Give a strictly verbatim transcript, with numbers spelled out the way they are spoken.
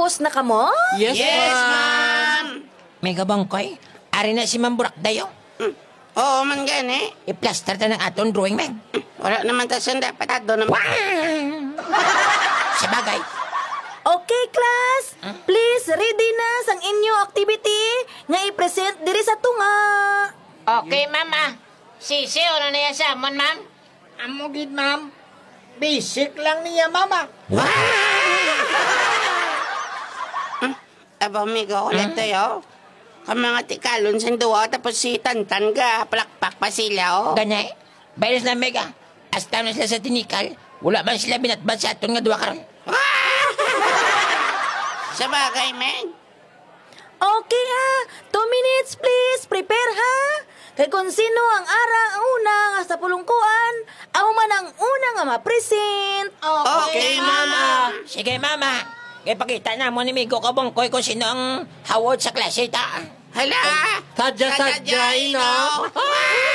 Tapos na ka mo? Yes, ma'am. Mega bangkoy, ari na si Ma'am Burak dayo. Hmm. Oo man gani. I-plaster ta ng aton drawing, Meg. Wala naman ta siyang dapat ato naman. Sa bagay, Okay, class. Please, ready na sang inyo activity nga i-present diri sa tunga. Okay, ma'am ah. Sisi, ano na yan sa amon, ma'am? Amo gid, ma'am. Basic lang niya, mama. Aba, amigo, ulit tayo. Kang mga tikalon sa duwa, tapos si Tantan ga, palakpak pa sila, oh. ganay. Bayos na, Mega. Hasta na sila sa tinikal. Wala man sila binatbat sa aton nga duwa karon. Sa bagay, men. Okay ha. Two minutes, please. Prepare ha. Kay kung sino ang ara ang una nga sa pulungkuan, ako man ang una nga ma-present. Okay, mama. Sige, Mama. Kaya pakita na mo ni Migo Kabangkoy kung sino ang hawod sa klase ta. Hala! Sadya-sadyain, Sadya-sadyain, oh. oh.